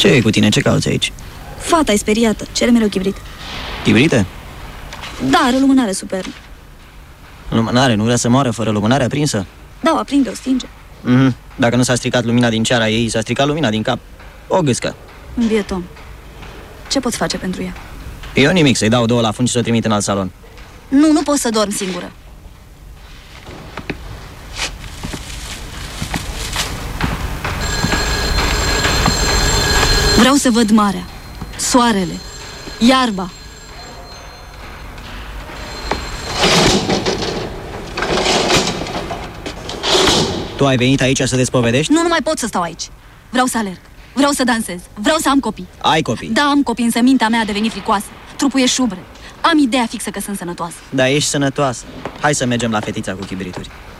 Ce e cu tine? Ce cauți aici? Fata e speriată. Cere mereu chibrit. Chibrite? Da, are lumânare super. Lumânare? Nu vrea să moară fără lumânare aprinsă? Da, o aprinde, o stinge. Dacă nu s-a stricat lumina din ceara ei, s-a stricat lumina din cap. O gâscă. Un bieton. Ce poți face pentru ea? Eu nimic, să-i dau 2 la fund și să o trimit în alt salon. Nu pot să dorm singură. Vreau să văd marea, soarele, iarba. Tu ai venit aici să te spovedești? Nu mai pot să stau aici. Vreau să alerg, vreau să dansez, vreau să am copii. Ai copii? Da, am copii, însă mintea mea a devenit fricoasă. Trupul e șubre. Am ideea fixă că sunt sănătoasă. Da, ești sănătoasă. Hai să mergem la fetița cu chibrituri.